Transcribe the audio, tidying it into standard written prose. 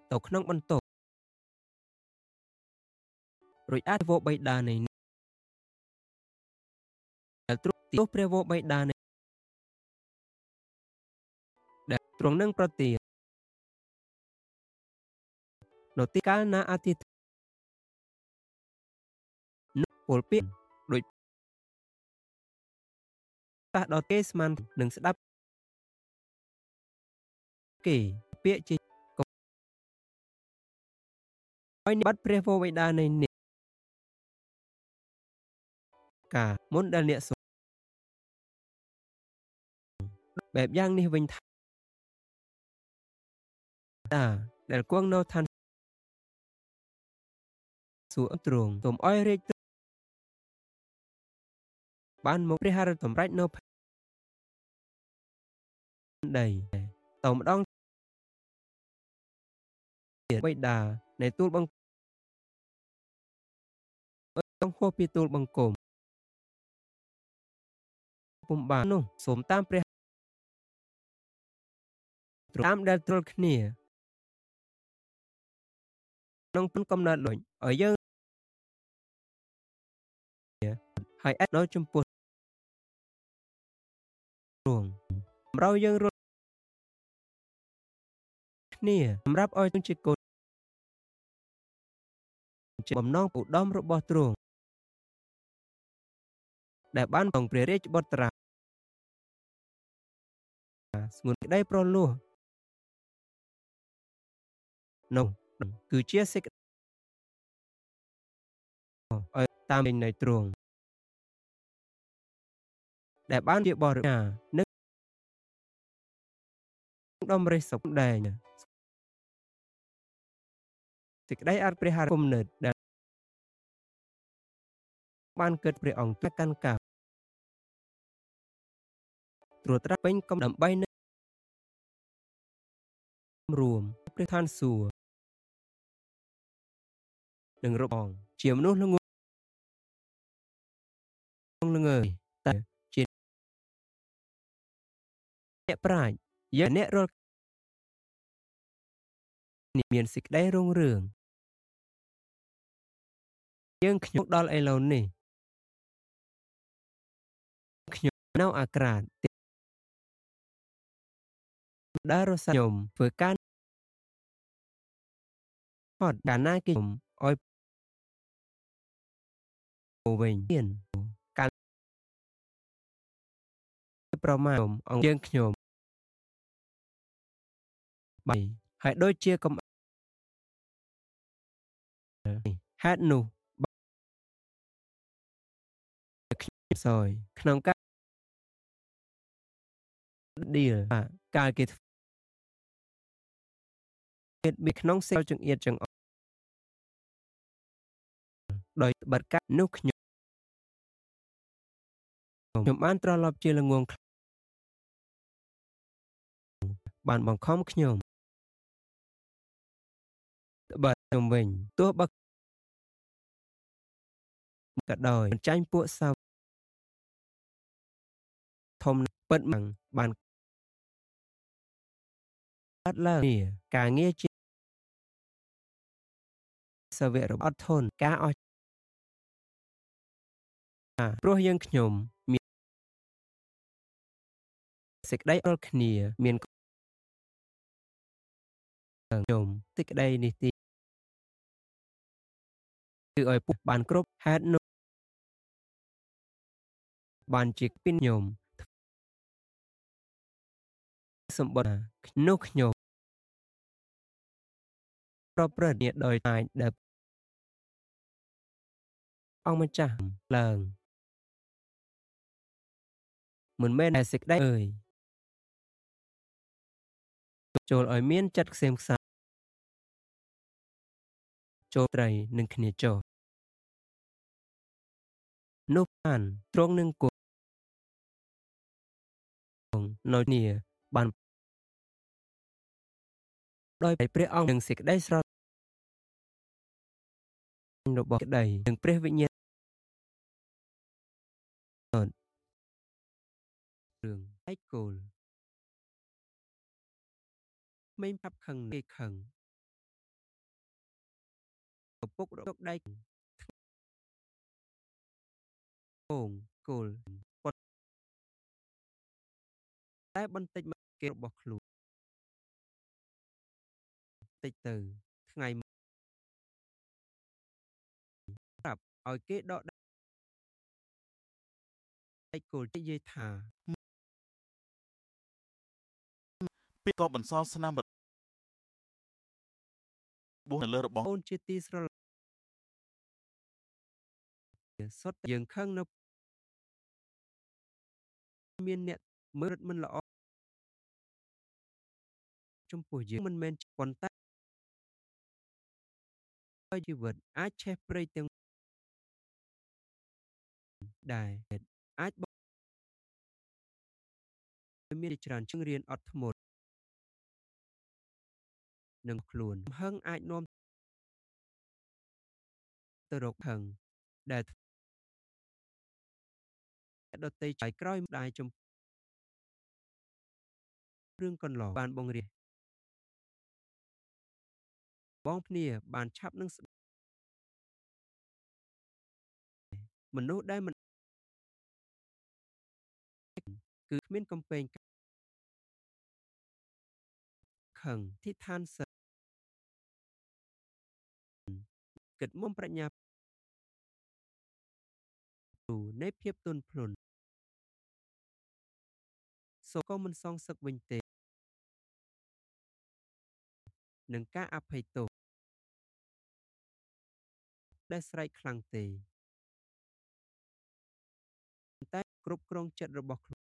ទៅក្នុងបន្ទប់រួចអាចវោបៃតានៃដែលទ្រង់ទោះព្រះវរបិតានៃដែលទ្រង់នឹងប្រទាននៅទីកាលណាអធិដ្ឋនោះពលពាក្យដូចតាស់ដល់គេស្មាននឹងស្ដាប់គេពាក្យជាកុំឲ្យបាត់ព្រះវរបិតានៃនេះការមុនដែលអ្នកសូមបែបយ៉ាងនេះវិញថាដែលគង់នៅឋានសួគ៌ទ្រង់ទុំឲ្យរាជបានមកព្រះハរតម្រេចនៅដីតម្ដងបិតានៃទូលបង្គំហួសពីទូលបង្គំពុំបាននោះសូមតាមព្រះតាមដែលទ្រល់គ្នាក្នុងកំណត់លុញឲ្យយើងហើយអត់នៅចំពោះទ្រង់សម្រាប់យើងរត់គ្នាសម្រាប់ឲ្យទាំងជាកូនជាបំណងឧត្តមរបស់ទ្រង់ដែលបានបងព្រះរាជបុត្រាស្ងួនក្តីប្រលោះនោះគឺជាសេចក្តីឲ្យតាមនៃទ្រង់ដែលបានជាបរិយានឹងដំរិះសុខដែរសេចក្តីអត់ព្រះハរគំនិតដែលបានកើតព្រះអង្គទៅកាន់កាប់ត្រួតត្រាពេញកំដើម្បីនឹងរួមព្រះឋានសួគ៌នឹងរបងជាមនុស្សល្ងងើយតែជាអ្នកប្រាជ្ញយើងអ្នករលមានសេចក្តីរុងរឿងយើងខ្ញុំដល់ឥឡូវនេះខ្ញុំនៅអាក្រាតដែលរសាខ្ញុំធ្វើការហត់កាលណាគេខ្ញុំឲ្យវិញមានការប្រមាថអង្គយើងខ្ញុំបាយហើយដូចជាកំហេតុនោះខ្ញុំសយក្នុងការឌីលកាលគេធ្វើមានក្នុងសេលចង្អៀតចង្អុលដោយបတ်កាត់នោះខ្ញុំបានត្រឡប់ជាល្ងងបានបង្ខំខ្ញុំបាត់ខ្ញុំវិញទោះបើក៏ដោយចាញ់ពួកសាវធំពិតមកបានកាត់ឡើងការងារជាសាវករបស់អត់ធន់ការអស់ព្រោះយើងខ្ញុំមានសេចក្តីអល់គ្នាមានខ្ញុំសេចក្តីនេះទីគឺឲ្យពុះបានគ្រប់ហេតុនោះបានជាពីខ្ញុំសម្បត្តិនោះខ្ញុំប្រព្រឹត្តនេះដោយអាចដែលអង្គម្ចាស់ឡើងមិនមែនតែសេចក្តីអើយចូលឲ្យមានចិត្តខ្សែមខ្សាចូលត្រីនឹងគ្នាចុះនោះបានត្រង់នឹងគង់នៅនេះបានដោយព្រះអង្គនឹងសេចក្តីស្រឡាញ់របស់ក្តីនឹងព្រះវិញ្ញាណរឿងឯកគោលមេផាប់ខឹងគេខឹងឪពុកទុកដៃគងគោលប៉ុន្តែបន្តិចមកគេរបស់ខ្លួនតិចទៅថ្ងៃប្រាប់ឲ្យគេដកដៃគោលនិយាយថាពេលក៏បន្សល់ស្នាមរបួសនៅលើរបស់អូនជាទីស្រឡាញ់សុទ្ធតែយើងខឹងនៅមានអ្នកមើលមិនល្អចំពោះយើងមិនមែនប៉ុន្តែជីវិតអាចឆេះព្រៃទាំងដែរអាចមានច្រើនជាងរៀនអត់ធ្មត់នឹងខ្លួនហឹងអាចនាំទៅរកហឹងដែលដតីចៃក្រោយម្ដាយចំរឿងកន្លងបានបង្រៀនបងភ្នាបានឆាប់នឹងមនុស្សដែលមិនគឺគ្មានកំពែងខឹងទីឋានសិទ្ធគិតមុំប្រាជ្ញាទូនៃភាពទន់ភ្លន់សូក៏មិនសងសឹកវិញទេនឹងការអភ័យទោសដែលស្រែកខ្លាំងទេតែគ្រប់គ្រងចិត្តរបស់ខ្លួន